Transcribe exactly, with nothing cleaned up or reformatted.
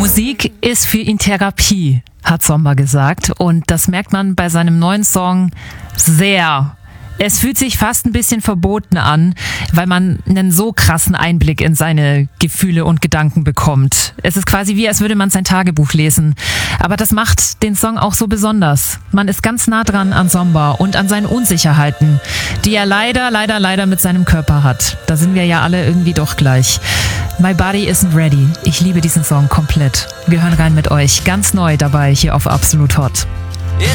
Musik ist für ihn Therapie, hat Zomba gesagt. Und das merkt man bei seinem neuen Song sehr. Es fühlt sich fast ein bisschen verboten an, weil man einen so krassen Einblick in seine Gefühle und Gedanken bekommt. Es ist quasi wie, als würde man sein Tagebuch lesen. Aber das macht den Song auch so besonders. Man ist ganz nah dran an Zomba und an seinen Unsicherheiten, die er leider, leider, leider mit seinem Körper hat. Da sind wir ja alle irgendwie doch gleich. My Body Isn't Ready. Ich liebe diesen Song komplett. Wir hören rein mit euch. Ganz neu dabei hier auf Absolut Hot.